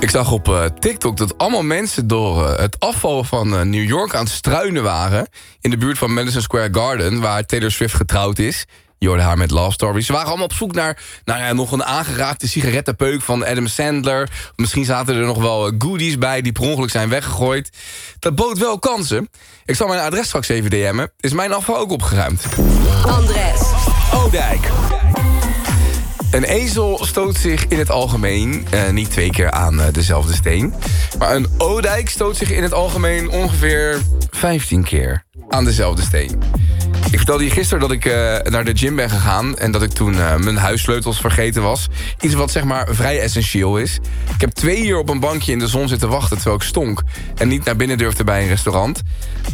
Ik zag op TikTok dat allemaal mensen door het afval van New York aan het struinen waren. In de buurt van Madison Square Garden, waar Taylor Swift getrouwd is. Je hoorde haar met Love Story. Ze waren allemaal op zoek naar nog een aangeraakte sigarettenpeuk van Adam Sandler. Misschien zaten er nog wel goodies bij die per ongeluk zijn weggegooid. Dat bood wel kansen. Ik zal mijn adres straks even DM'en. Is mijn afval ook opgeruimd? Andres. Oudijk. Een ezel stoot zich in het algemeen niet 2 keer aan dezelfde steen. Maar een oudijk stoot zich in het algemeen ongeveer 15 keer aan dezelfde steen. Ik vertelde je gisteren dat ik naar de gym ben gegaan en dat ik toen mijn huissleutels vergeten was. Iets wat zeg maar vrij essentieel is. Ik heb 2 uur op een bankje in de zon zitten wachten terwijl ik stonk en niet naar binnen durfde bij een restaurant.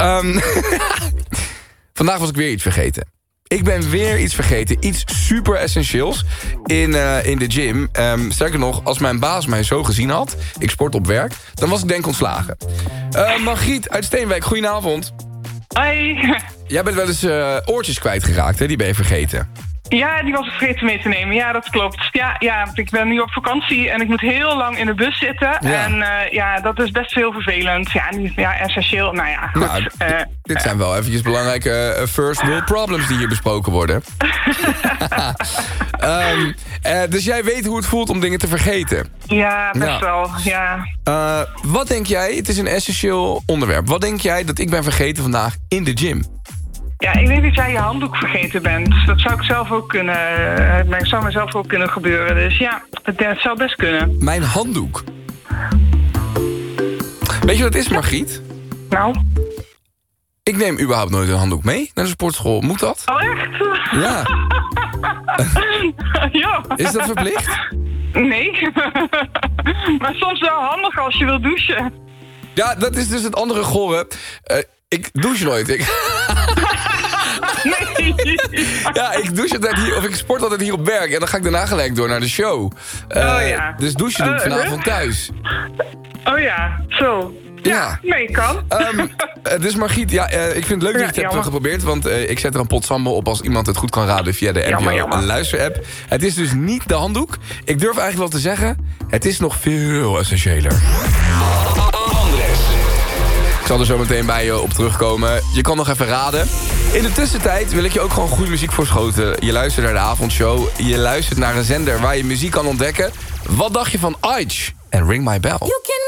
Vandaag was ik weer iets vergeten. Ik ben weer iets vergeten. Iets super essentieels in de gym. Sterker nog, als mijn baas mij zo gezien had, ik sport op werk, dan was ik denk ontslagen. Margriet uit Steenwijk, goedenavond. Hoi. Jij bent wel eens oortjes kwijtgeraakt, hè? Die ben je vergeten. Ja, die was ik vergeten mee te nemen. Ja, dat klopt. Ja, ik ben nu op vakantie en ik moet heel lang in de bus zitten. Ja. En dat is best heel vervelend. Ja, essentieel. Nou ja, goed. Nou, dit zijn wel eventjes belangrijke first world problems die hier besproken worden. Dus jij weet hoe het voelt om dingen te vergeten. Ja, best wel, ja. Wat denk jij, het is een essentieel onderwerp. Wat denk jij dat ik ben vergeten vandaag in de gym? Ja, ik denk dat jij je handdoek vergeten bent. Dat zou ik zelf ook kunnen. Het zou mezelf ook kunnen gebeuren. Dus ja, het zou best kunnen. Mijn handdoek? Weet je wat het is, Margriet? Nou? Ik neem überhaupt nooit een handdoek mee naar de sportschool. Moet dat? Oh, echt? Ja. Ja. Is dat verplicht? Nee. Maar soms wel handig als je wil douchen. Ja, dat is dus het andere gore. Ik douche nooit. Nee. Ja, ik douche altijd hier, of ik sport altijd hier op werk. En dan ga ik daarna gelijk door naar de show. Ja. Dus douchen doe ik vanavond thuis. Oh ja, zo. Ja, nee, kan. Dus Margriet, ik vind het leuk dat je het hebt geprobeerd. Want ik zet er een pot sambal op als iemand het goed kan raden via de NPO luisterapp. Het is dus niet de handdoek. Ik durf eigenlijk wel te zeggen, het is nog veel essentiëler. Ik zal er zo meteen bij je op terugkomen. Je kan nog even raden. In de tussentijd wil ik je ook gewoon goede muziek voorschoten. Je luistert naar de avondshow. Je luistert naar een zender waar je muziek kan ontdekken. Wat dacht je van Aitch en Ring My Bell?